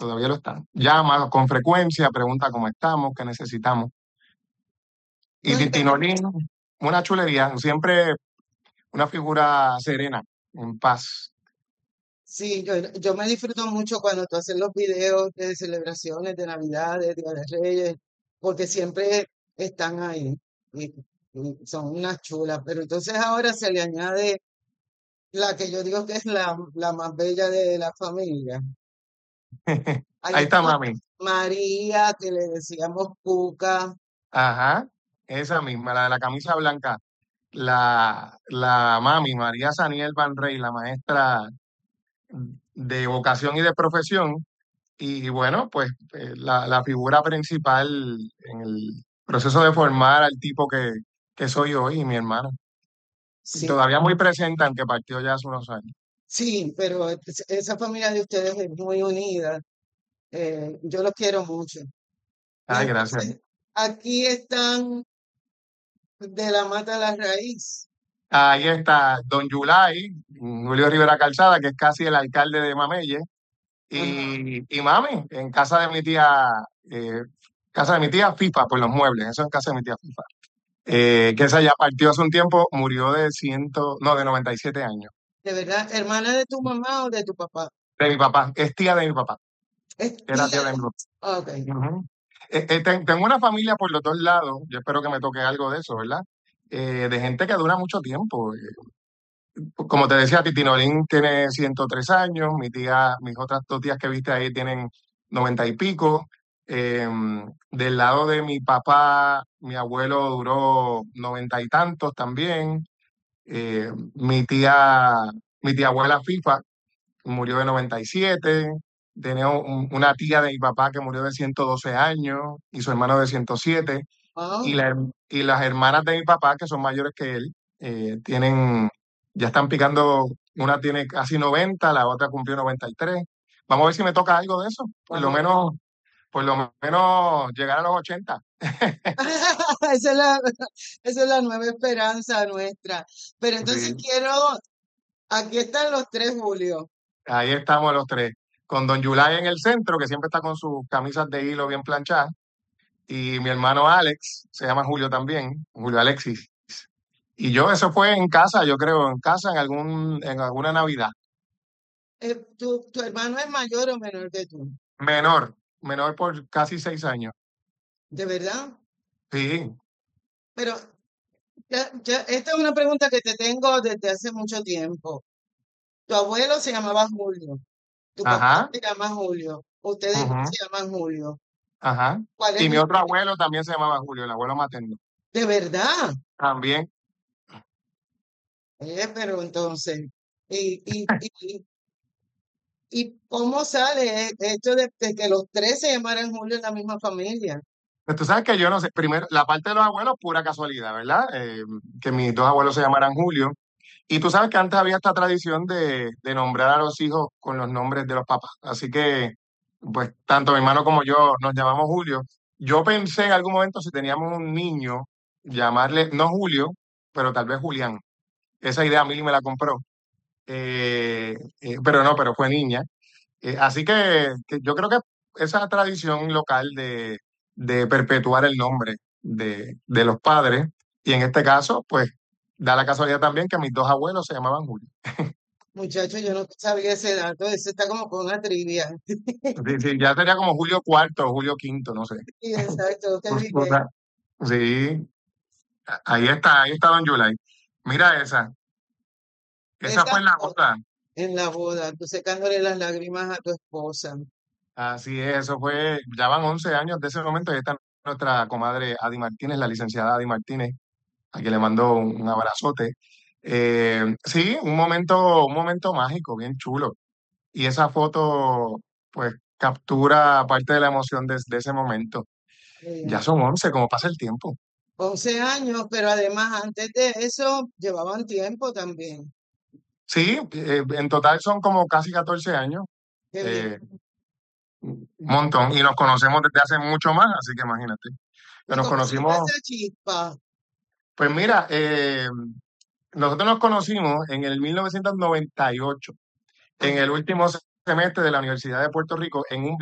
todavía lo están. Llama con frecuencia, pregunta cómo estamos, qué necesitamos. Y No, Tinolín, una chulería, siempre una figura serena, en paz. sí, yo me disfruto mucho cuando tú haces los videos de celebraciones de Navidad, de Día de Reyes, porque siempre están ahí y, y son unas chulas. Pero entonces ahora se le añade la que yo digo que es la más bella de la familia. Ahí Ahí está está mami. María, que le decíamos Cuca. Ajá, esa misma, la de la camisa blanca. La mami, María Saniel Van Rey, la maestra de vocación y de profesión. Y bueno, pues la figura principal en el proceso de formar al tipo que soy hoy y mi hermano. Y Sí, todavía muy presente, aunque partió ya hace unos años. sí, pero esa familia de ustedes es muy unida. Yo los quiero mucho. Y Ay, gracias. entonces, aquí están de la mata a la raíz. Ahí está Don Yulay, Julio Rivera Calzada, que es casi el alcalde de Mamelle, Ajá. y mami, en eh, casa de mi tía FIFA, por los muebles, eso es casa de mi tía FIFA. Que esa ya partió hace un tiempo, murió de no, de 97 años. De verdad, hermana de tu mamá o de tu papá. De mi papá, es tía de mi papá, Es era tía tía de mi de... papá. Ok. Ujú. Tengo una familia por los dos lados, yo espero que me toque algo de eso, ¿verdad? De gente que dura mucho tiempo. Como te decía, Titinolín tiene 103 años, mis otras dos tías que viste ahí tienen 90 y pico. Eh, del lado de mi papá, mi abuelo duró 90 y tantos también. Eh, mi tía, mi tía abuela FIFA murió de 97. Tenía una tía de mi papá que murió de 112 años y su hermano de 107. Y, Wow. la, y las hermanas de mi papá, que son mayores que él, ya están picando, una tiene casi 90, la otra cumplió 93. Vamos a ver si me toca algo de eso. Vamos. Por lo menos llegar a los 80. Esa es la, esa es la nueva esperanza nuestra. Pero entonces Sí, quiero, aquí están los tres Julio. ahí estamos los tres. Con Don Yulai en el centro, que siempre está con sus camisas de hilo bien planchadas. Y mi hermano Alex, se llama Julio también, Julio Alexis. Y yo, eso fue en casa, yo creo, en casa en alguna Navidad. ¿Tu hermano es mayor o menor que tú? Menor por casi 6 años. ¿De verdad? Sí, Pero esta es una pregunta que te tengo desde hace mucho tiempo. Tu abuelo se llamaba Julio, tu papá ajá, se llama Julio, ustedes dos ujú, se llaman Julio. ajá. ¿Cuál es Y mi otro abuelo también se llamaba Julio, el abuelo materno. de verdad? También. Pero entonces, ¿y, y, y, y cómo sale esto de que los tres se llamaran Julio en la misma familia? Pues tú sabes que yo no sé, primero, la parte de los abuelos, pura casualidad, ¿verdad? Que mis dos abuelos se llamaran Julio. Y tú sabes que antes había esta tradición de nombrar a los hijos con los nombres de los papás. Así que, pues, tanto mi hermano como yo nos llamamos Julio. Yo pensé en algún momento si teníamos un niño, llamarle, no Julio, pero tal vez Julián. Esa idea a mí me la compró. Pero no, pero fue niña. Así que yo creo que esa tradición local de perpetuar el nombre de los padres, y en este caso, pues da la casualidad también que mis dos abuelos se llamaban Julio. Muchachos, yo no sabía ese dato, ese está como con una trivia. Sí, sí, ya sería como Julio cuarto o Julio quinto, no sé. Sí, exacto, qué O bien. sea, sí, ahí está Don Yulai. Mira esa Esa fue la otra. en la boda, tú secándole las lágrimas a tu esposa. Así es, eso fue, ya van 11 años de ese momento, y está nuestra comadre Adi Martínez, la licenciada Adi Martínez, a quien le mando un abrazote. Sí, un momento mágico, bien chulo. Y esa foto, pues, captura parte de la emoción de ese momento. Ya Eh, son 11, como pasa el tiempo. 11 años, pero además antes de eso llevaban tiempo también. Sí, en total son como casi 14 años, Qué bien. eh, un montón. Y nos conocemos desde hace mucho más, así que imagínate. Que ¿Y nos cómo se llama conocimos, esa chispa? pues mira, nosotros nos conocimos en el 1998, en Ajá. el último semestre de la Universidad de Puerto Rico, en un